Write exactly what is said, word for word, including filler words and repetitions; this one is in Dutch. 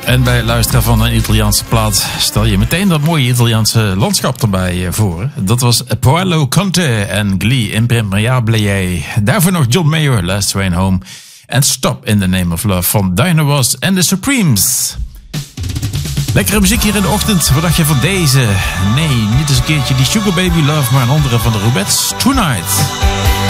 En bij het luisteren van een Italiaanse plaat stel je meteen dat mooie Italiaanse landschap erbij voor. Dat was Paolo Conte en Gli Impermeabile. Daarvoor nog John Mayer, Last Train Home. En Stop in the Name of Love van Diana Ross en The Supremes. Lekkere muziek hier in de ochtend. Wat dacht je van deze? Nee, niet eens een keertje die Sugar Baby Love, maar een andere van de Rubettes. Tonight.